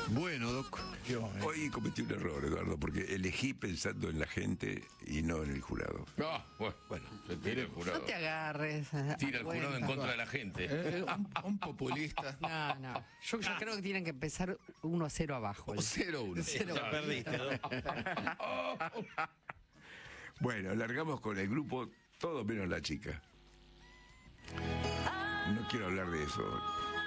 Bueno, Doc, hoy cometí un error, Eduardo, porque elegí pensando en la gente y no en el jurado. Ah, bueno, se tira el jurado. No te agarres. Tira el jurado en contra de la gente. Un populista. No. Yo creo que tienen que empezar 1-0 abajo. O 0-1. 0. Ya perdiste, Doc. Bueno, largamos con el grupo, todo menos la chica. No quiero hablar de eso.